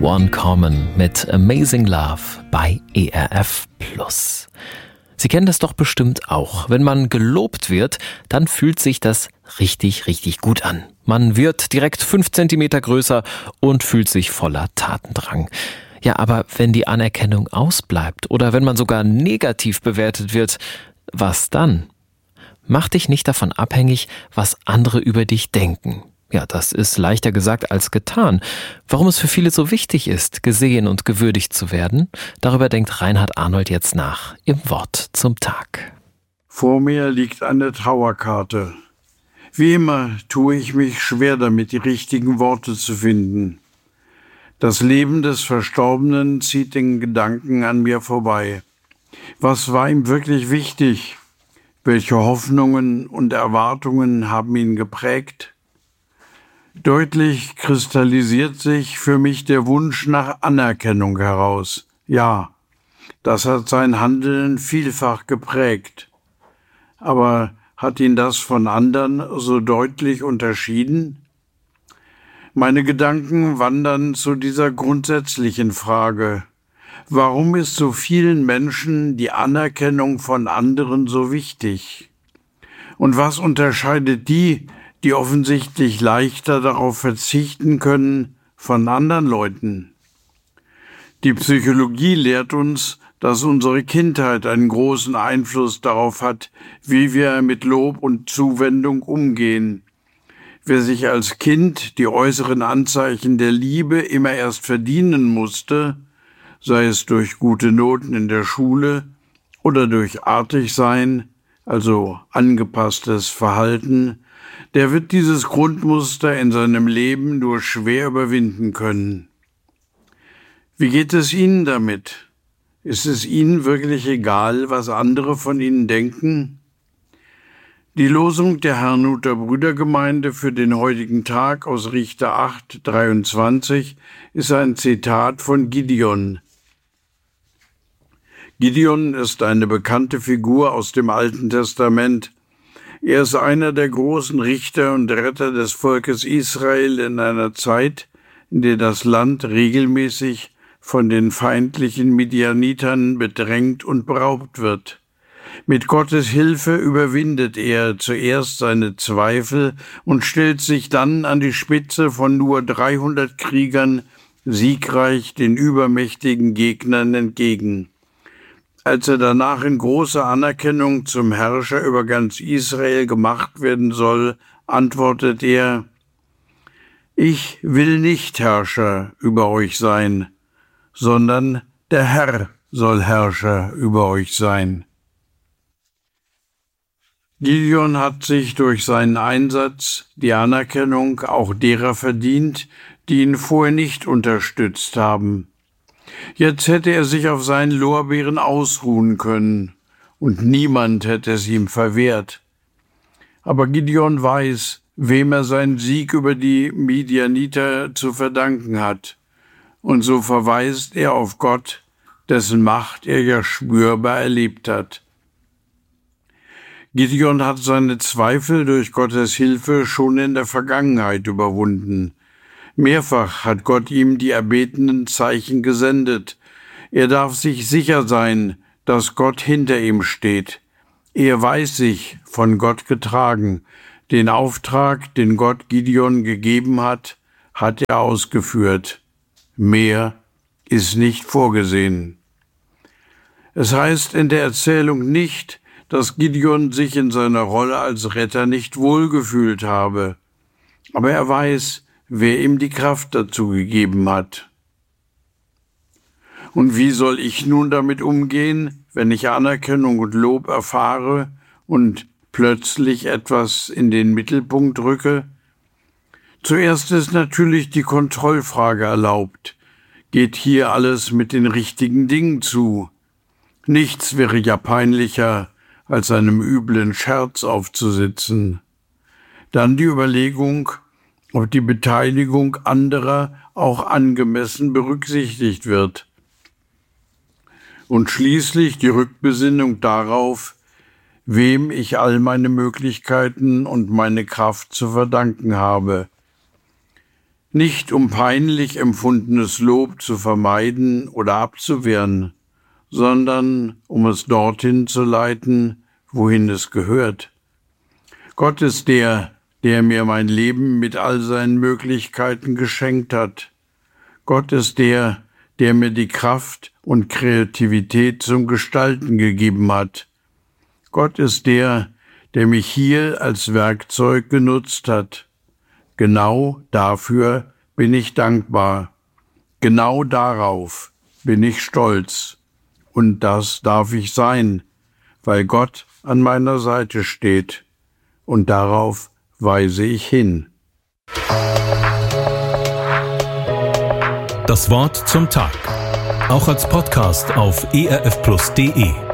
One Common mit Amazing Love bei ERF+. Sie kennen das doch bestimmt auch. Wenn man gelobt wird, dann fühlt sich das richtig, richtig gut an. Man wird direkt 5 Zentimeter größer und fühlt sich voller Tatendrang. Ja, aber wenn die Anerkennung ausbleibt oder wenn man sogar negativ bewertet wird, was dann? Mach dich nicht davon abhängig, was andere über dich denken. Ja, das ist leichter gesagt als getan. Warum es für viele so wichtig ist, gesehen und gewürdigt zu werden, darüber denkt Reinhard Arnold jetzt nach im Wort zum Tag. Vor mir liegt eine Trauerkarte. Wie immer tue ich mich schwer damit, die richtigen Worte zu finden. Das Leben des Verstorbenen zieht den Gedanken an mir vorbei. Was war ihm wirklich wichtig? Welche Hoffnungen und Erwartungen haben ihn geprägt? Deutlich kristallisiert sich für mich der Wunsch nach Anerkennung heraus. Ja, das hat sein Handeln vielfach geprägt. Aber hat ihn das von anderen so deutlich unterschieden? Meine Gedanken wandern zu dieser grundsätzlichen Frage. Warum ist so vielen Menschen die Anerkennung von anderen so wichtig? Und was unterscheidet die offensichtlich leichter darauf verzichten können, von anderen Leuten? Die Psychologie lehrt uns, dass unsere Kindheit einen großen Einfluss darauf hat, wie wir mit Lob und Zuwendung umgehen. Wer sich als Kind die äußeren Anzeichen der Liebe immer erst verdienen musste, sei es durch gute Noten in der Schule oder durch Artigsein, also angepasstes Verhalten, der wird dieses Grundmuster in seinem Leben nur schwer überwinden können. Wie geht es Ihnen damit? Ist es Ihnen wirklich egal, was andere von Ihnen denken? Die Losung der Herrnhuter Brüdergemeinde für den heutigen Tag aus Richter 8,23 ist ein Zitat von Gideon. Gideon ist eine bekannte Figur aus dem Alten Testament. Er ist einer der großen Richter und Retter des Volkes Israel in einer Zeit, in der das Land regelmäßig von den feindlichen Midianitern bedrängt und beraubt wird. Mit Gottes Hilfe überwindet er zuerst seine Zweifel und stellt sich dann an die Spitze von nur 300 Kriegern siegreich den übermächtigen Gegnern entgegen. Als er danach in großer Anerkennung zum Herrscher über ganz Israel gemacht werden soll, antwortet er: Ich will nicht Herrscher über euch sein, sondern der Herr soll Herrscher über euch sein. Gideon hat sich durch seinen Einsatz die Anerkennung auch derer verdient, die ihn vorher nicht unterstützt haben. Jetzt hätte er sich auf seinen Lorbeeren ausruhen können, und niemand hätte es ihm verwehrt. Aber Gideon weiß, wem er seinen Sieg über die Midianiter zu verdanken hat, und so verweist er auf Gott, dessen Macht er ja spürbar erlebt hat. Gideon hat seine Zweifel durch Gottes Hilfe schon in der Vergangenheit überwunden. Mehrfach hat Gott ihm die erbetenen Zeichen gesendet. Er darf sich sicher sein, dass Gott hinter ihm steht. Er weiß sich von Gott getragen. Den Auftrag, den Gott Gideon gegeben hat, hat er ausgeführt. Mehr ist nicht vorgesehen. Es heißt in der Erzählung nicht, dass Gideon sich in seiner Rolle als Retter nicht wohlgefühlt habe. Aber er weiß, wer ihm die Kraft dazu gegeben hat. Und wie soll ich nun damit umgehen, wenn ich Anerkennung und Lob erfahre und plötzlich etwas in den Mittelpunkt rücke? Zuerst ist natürlich die Kontrollfrage erlaubt. Geht hier alles mit den richtigen Dingen zu? Nichts wäre ja peinlicher, als einem üblen Scherz aufzusitzen. Dann die Überlegung, ob die Beteiligung anderer auch angemessen berücksichtigt wird. Und schließlich die Rückbesinnung darauf, wem ich all meine Möglichkeiten und meine Kraft zu verdanken habe. nicht um peinlich empfundenes Lob zu vermeiden oder abzuwehren, sondern um es dorthin zu leiten, wohin es gehört. Gott ist der mir mein Leben mit all seinen Möglichkeiten geschenkt hat. Gott ist der mir die Kraft und Kreativität zum Gestalten gegeben hat. Gott ist der mich hier als Werkzeug genutzt hat. Genau dafür bin ich dankbar. Genau darauf bin ich stolz. Und das darf ich sein, weil Gott an meiner Seite steht. Und darauf weise ich hin. Das Wort zum Tag. Auch als Podcast auf erfplus.de.